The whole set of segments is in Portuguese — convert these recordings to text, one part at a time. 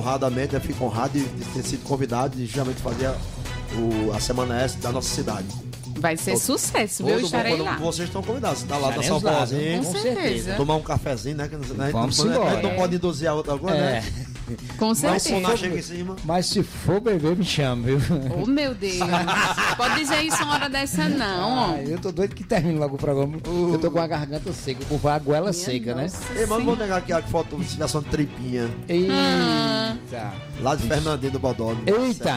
honradamente, eu fico honrado de ter sido convidado de justamente fazer a Semana S da nossa cidade. Vai ser sucesso, viu? Eu estarei lá. Vocês estão convidados. Você tá lá da São Com Paulozinho. certeza. Tomar um cafezinho, né? Vamos a embora. gente não pode induzir a outra agora, né? Com certeza. Chega em cima. Mas se for beber, me chama, viu? Oh, meu Deus. Pode dizer isso uma hora dessa, não. Eu tô doido que termine logo o programa. Eu tô com a garganta seca, com a goela seca, né? Ei, mano, vamos pegar aqui a foto de situação de tripinha. Eita. Lá de Fernandinho do Bodó. Eita.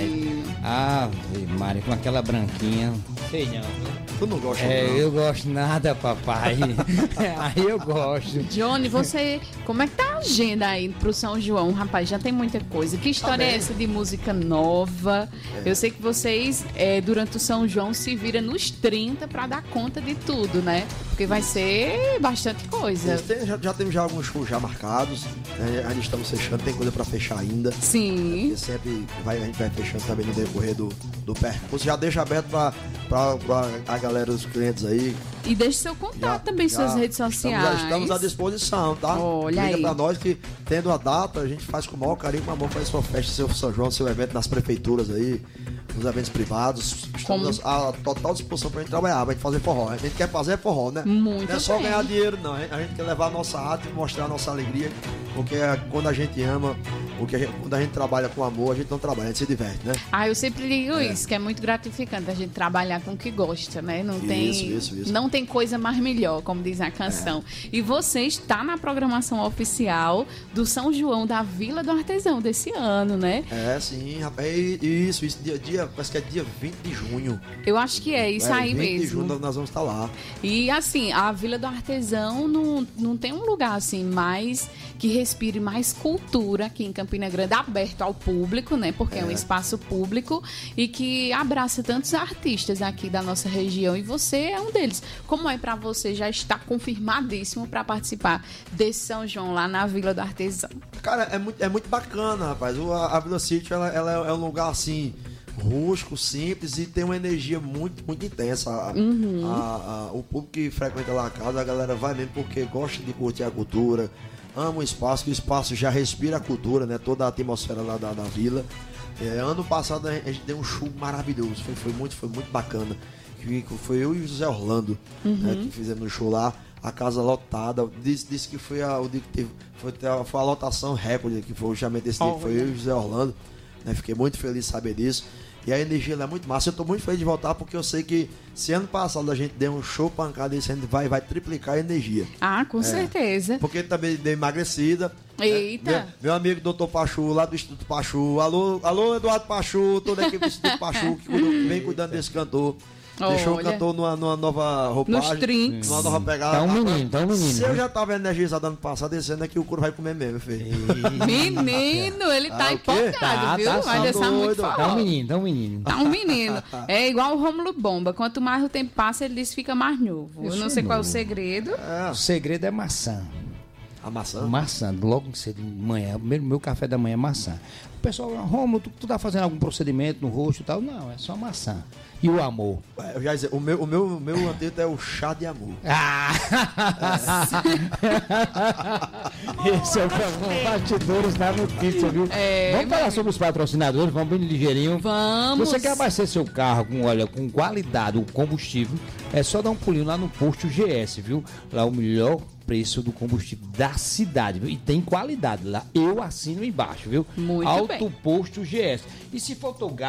Ave Maria, com aquela branquinha. Sei não. Tu não gosta, não? não? Eu gosto nada, papai. Aí eu gosto. Johnny, como é que tá a agenda aí pro São João? Rapaz, já tem muita coisa. Que história é essa de música nova? Eu sei que vocês, durante o São João, se viram nos 30 pra dar conta de tudo, né? Porque vai ser bastante coisa. Já temos alguns shows já marcados. Ainda estamos fechando, tem coisa pra fechar ainda. Sim. Porque sempre a gente vai fechando também no decorrer do percurso. Já deixa aberto pra a galera, os clientes aí. E deixe seu contato também, suas redes sociais. Estamos à disposição, tá? Olha Liga aí. pra nós que, tendo a data, a gente faz com o maior carinho, com amor, faz sua festa, seu São João, seu evento nas prefeituras aí, nos eventos privados. Estamos à total disposição pra gente trabalhar, pra gente fazer forró. A gente quer fazer forró, né? Muito não é só bem. ganhar dinheiro, não. A gente quer levar a nossa arte e mostrar a nossa alegria, porque quando a gente ama, quando a gente trabalha com amor, a gente não trabalha, a gente se diverte, né? Eu sempre digo isso, que é muito gratificante a gente trabalhar com o que gosta, né? Não tem coisa mais melhor, como diz a canção. E você está na programação oficial do São João da Vila do Artesão desse ano, né? Sim, rapaz. Isso, parece que é dia 20 de junho. Eu acho que é isso aí 20 mesmo. 20 de junho nós vamos estar lá. E assim, a Vila do Artesão não tem um lugar assim mais que respire mais cultura aqui em Campina Grande, aberto ao público, né? Porque é um espaço público e que abraça tantos artistas aqui da nossa região. E você é um deles. Como é pra você já estar confirmadíssimo para participar desse São João lá na Vila do Artesão? Cara, é muito bacana, rapaz. A Vila Sítio, ela é um lugar assim rústico, simples e tem uma energia muito, muito intensa. O público que frequenta lá a casa, a galera vai mesmo porque gosta de curtir a cultura, ama o espaço, que o espaço já respira a cultura, né? Toda a atmosfera lá da vila. Ano passado a gente deu um show maravilhoso, foi muito bacana. Foi eu e o José Orlando, né, que fizemos o show lá, a casa lotada. Disse que foi o dia que teve, foi a lotação recorde, que foi justamente esse dia, foi eu e o José Orlando, né? Fiquei muito feliz de saber disso. E a energia lá é muito massa. Eu tô muito feliz de voltar porque eu sei que se ano passado a gente deu um show pancada, esse ano vai triplicar a energia. Com certeza. Porque também deu emagrecida. Eita! Meu amigo Dr. Pachu, lá do Instituto Pachu. Alô, Eduardo Pachu, toda a equipe do Instituto Pachu que vem cuidando desse cantor. Deixou o cantor numa nova roupagem. Nos trinks. Numa nova pegada. Tá um menino. Se eu já tava energizado ano passado, esse ano é que o couro vai comer mesmo, filho. Menino, ele tá empolgado, viu? Vai dançar muito forró. Tá um menino. Tá um menino. É igual o Rômulo Bomba. Quanto mais o tempo passa, ele diz que fica mais novo. Eu não sei qual é o segredo. O segredo é maçã. A maçã? Maçã, logo cedo de manhã. Meu café da manhã é maçã. O pessoal, Rômulo, tu tá fazendo algum procedimento no rosto e tal? Não, é só maçã. E o amor? Eu já ia dizer, o meu antídoto é o chá de amor. Esse é o Bastidores da Notícia, viu? Vamos falar sobre os patrocinadores, vamos bem ligeirinho. Vamos. Você quer abastecer seu carro com qualidade, o combustível, é só dar um pulinho lá no posto GS, viu? Lá o melhor preço do combustível da cidade, viu? E tem qualidade lá. Eu assino embaixo, viu? Muito Alto bem. Posto GS. E se faltou gás,